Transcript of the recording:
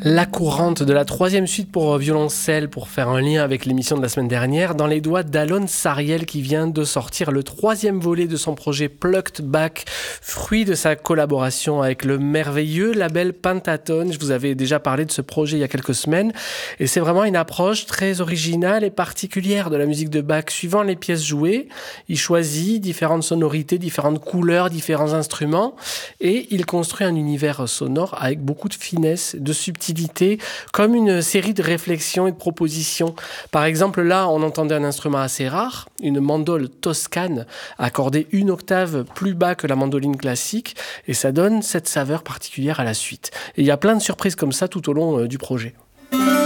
La courante de la troisième suite pour violoncelle, pour faire un lien avec l'émission de la semaine dernière, dans les doigts d'Alon Sariel qui vient de sortir le troisième volet de son projet Plucked Back, fruit de sa collaboration avec le merveilleux label Pentatone. Je vous avais déjà parlé de ce projet il y a quelques semaines et c'est vraiment une approche très originale et particulière de la musique de Bach. Suivant les pièces jouées, il choisit différentes sonorités, différentes couleurs, différents instruments et il construit un univers sonore avec beaucoup de finesse, de subtilité, comme une série de réflexions et de propositions. Par exemple, là, on entendait un instrument assez rare, une mandole toscane, accordée une octave plus bas que la mandoline classique, et ça donne cette saveur particulière à la suite. Et il y a plein de surprises comme ça tout au long du projet.